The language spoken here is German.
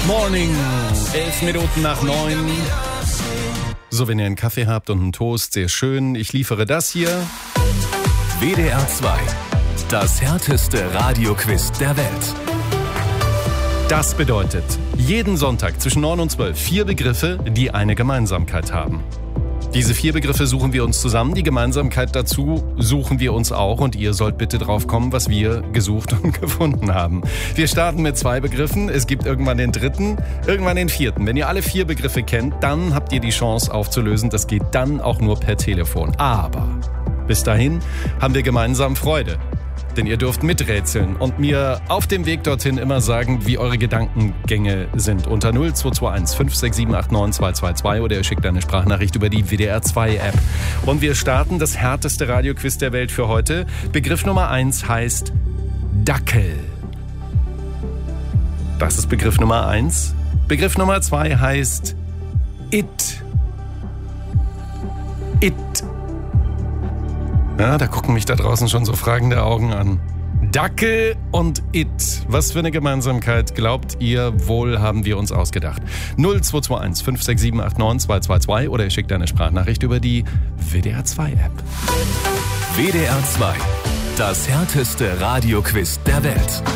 Morning, 11 Minuten nach 9. So, wenn ihr einen Kaffee habt und einen Toast, sehr schön. Ich liefere das hier. WDR 2, das härteste Radioquiz der Welt. Das bedeutet, jeden Sonntag zwischen 9 und 12 4 Begriffe, die eine Gemeinsamkeit haben. Diese 4 Begriffe suchen wir uns zusammen. Die Gemeinsamkeit dazu suchen wir uns auch. Und ihr sollt bitte drauf kommen, was wir gesucht und gefunden haben. Wir starten mit 2 Begriffen. Es gibt irgendwann den 3., irgendwann den 4. Wenn ihr alle 4 Begriffe kennt, dann habt ihr die Chance aufzulösen. Das geht dann auch nur per Telefon. Aber bis dahin haben wir gemeinsam Freude. Denn ihr dürft miträtseln und mir auf dem Weg dorthin immer sagen, wie eure Gedankengänge sind. Unter 0221 56789 222 oder ihr schickt eine Sprachnachricht über die WDR 2 App. Und wir starten das härteste Radioquiz der Welt für heute. Begriff Nummer 1 heißt Dackel. Das ist Begriff Nummer 1. Begriff Nummer 2 heißt It. It. Ja, da gucken mich da draußen schon so fragende Augen an. Dackel und It. Was für eine Gemeinsamkeit glaubt ihr wohl, haben wir uns ausgedacht? 0221 56789 222 oder ihr schickt eine Sprachnachricht über die WDR 2 App. WDR 2, das härteste Radioquiz der Welt.